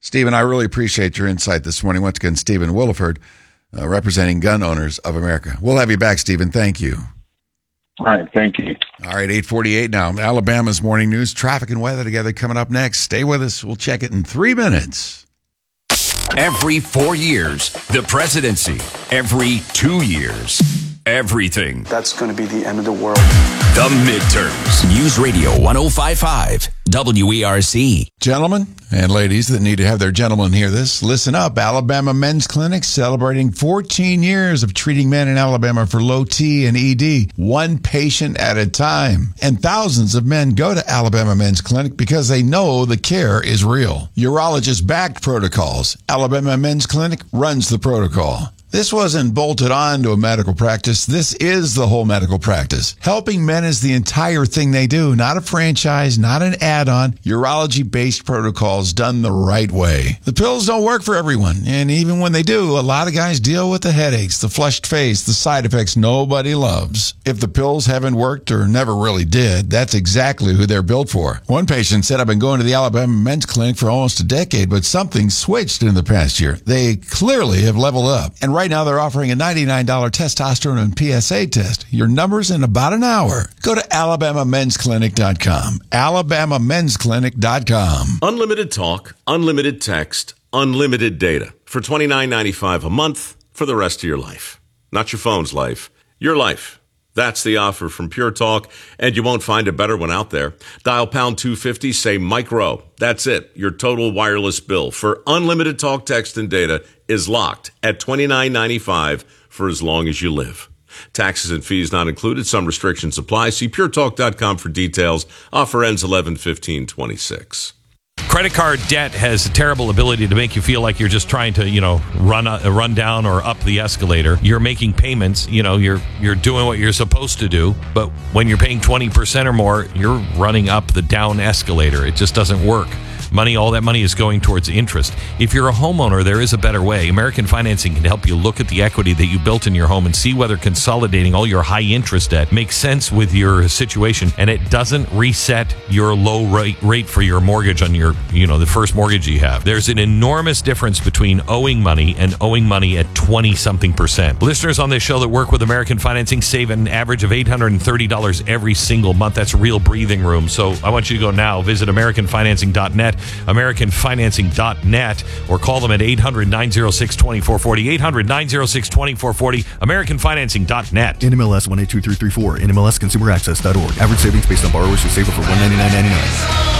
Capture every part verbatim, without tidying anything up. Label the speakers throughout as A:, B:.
A: Stephen, I really appreciate your insight this morning. Once again, Stephen Williford, uh, representing Gun Owners of America. We'll have you back, Stephen. Thank you.
B: All right, thank you.
A: All right, eight forty-eight now. Alabama's morning news, traffic and weather together coming up next. Stay with us. We'll check it in three minutes.
C: Every four years, the presidency. Every two years, everything.
D: That's going to be the end of the world.
C: The midterms. News Radio one oh five point five, W E R C.
A: Gentlemen and ladies that need to have their gentlemen hear this, listen up. Alabama Men's Clinic celebrating fourteen years of treating men in Alabama for low T and E D, one patient at a time. And thousands of men go to Alabama Men's Clinic because they know the care is real. Urologist-backed protocols. Alabama Men's Clinic runs the protocol. This wasn't bolted on to a medical practice. This is the whole medical practice. Helping men is the entire thing they do, not a franchise, not an add-on. Urology-based protocols done the right way. The pills don't work for everyone, and even when they do, a lot of guys deal with the headaches, the flushed face, the side effects nobody loves. If the pills haven't worked or never really did, that's exactly who they're built for. One patient said, I've been going to the Alabama Men's Clinic for almost a decade, but something switched in the past year. They clearly have leveled up. And right now, they're offering a ninety-nine dollars testosterone and P S A test. Your number's in about an hour. Go to alabama men's clinic dot com. alabama men's clinic dot com.
E: Unlimited talk, unlimited text, unlimited data for twenty-nine ninety-five a month for the rest of your life. Not your phone's life, your life. That's the offer from Pure Talk, and you won't find a better one out there. Dial pound two fifty, say Mike Rowe. That's it. Your total wireless bill for unlimited talk, text, and data is locked at twenty-nine ninety-five for as long as you live. Taxes and fees not included. Some restrictions apply. See pure talk dot com for details. Offer ends eleven fifteen twenty-six.
F: Credit card debt has a terrible ability to make you feel like you're just trying to, you know, run a, run down or up the escalator. You're making payments, you know, you're you're doing what you're supposed to do, but when you're paying twenty percent or more, you're running up the down escalator. It just doesn't work. Money, all that money is going towards interest. If you're a homeowner, there is a better way. American Financing can help you look at the equity that you built in your home and see whether consolidating all your high interest debt makes sense with your situation, and it doesn't reset your low rate rate for your mortgage on your, you know, the first mortgage you have. There's an enormous difference between owing money and owing money at twenty something percent. Listeners on this show that work with American Financing save an average of eight hundred thirty dollars every single month. That's real breathing room. So I want you to go now. Visit american financing dot net. american financing dot net, or call them at eight hundred nine oh six two four four zero, eight hundred nine oh six two four four zero, american financing dot net.
G: N M L S one eight two three three four, N M L S consumer access dot org. Average savings based on borrowers who save over one ninety-nine ninety-nine.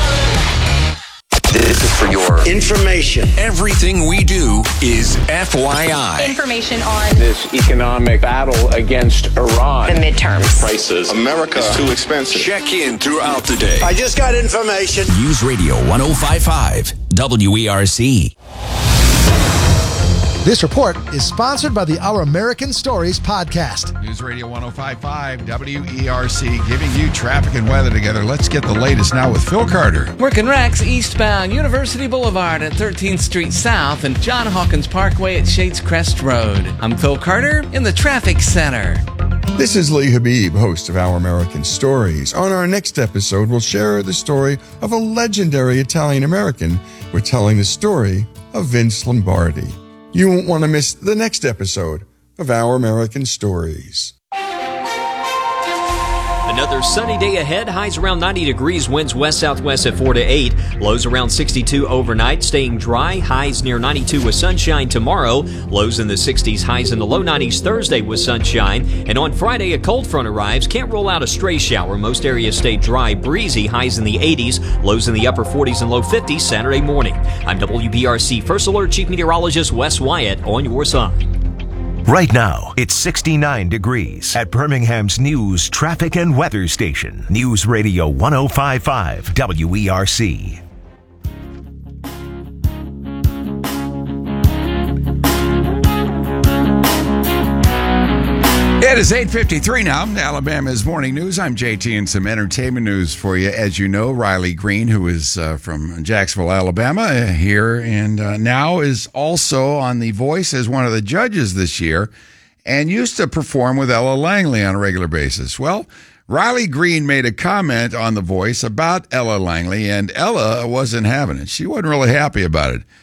C: This is for your
H: information.
C: Everything we do is F Y I.
I: Information on
B: This economic battle against Iran.
I: the midterms.
H: Prices. America is too expensive.
C: Check in throughout the day.
H: I just got information.
C: News Radio one oh five point five, W E R C.
J: This report is sponsored by the Our American Stories podcast.
A: News Radio one oh five point five, W E R C, giving you traffic and weather together. Let's get the latest now with Phil Carter.
K: Working Rex eastbound University Boulevard at thirteenth Street South and John Hawkins Parkway at Shades Crest Road. I'm Phil Carter in the Traffic Center.
L: This is Lee Habib, host of Our American Stories. On our next episode, we'll share the story of a legendary Italian-American. We're telling the story of Vince Lombardi. You won't want to miss the next episode of Our American Stories.
M: Another sunny day ahead. Highs around ninety degrees. Winds west-southwest at four to eight. Lows around sixty-two overnight. Staying dry. Highs near ninety-two with sunshine tomorrow. Lows in the sixties. Highs in the low nineties Thursday with sunshine. And on Friday, a cold front arrives. Can't rule out a stray shower. Most areas stay dry, breezy. Highs in the eighties. Lows in the upper forties and low fifties Saturday morning. I'm W B R C First Alert Chief Meteorologist Wes Wyatt on your side.
N: Right now, it's sixty-nine degrees at Birmingham's News, Traffic, and Weather Station. News Radio one oh five point five, W E R C.
A: It is eight fifty-three now. Alabama's Morning News. I'm J T, and some entertainment news for you. As you know, Riley Green, who is uh, from Jacksonville, Alabama, uh, here, and uh, now is also on The Voice as one of the judges this year, and used to perform with Ella Langley on a regular basis. Well, Riley Green made a comment on The Voice about Ella Langley, and Ella wasn't having it. She wasn't really happy about it.